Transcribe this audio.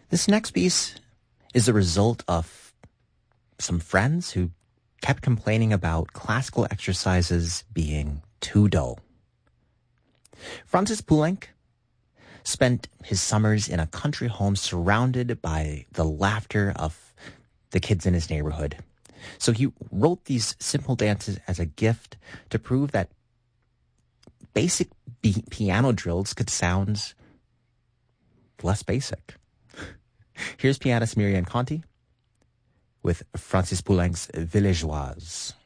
This next piece is a result of some friends who kept complaining about classical exercises being too dull. Francis Poulenc spent his summers in a country home surrounded by the laughter of the kids in his neighborhood. So he wrote these simple dances as a gift to prove that basic piano drills could sound less basic. Here's pianist Myriam Conti with Francis Poulenc's Villageoise.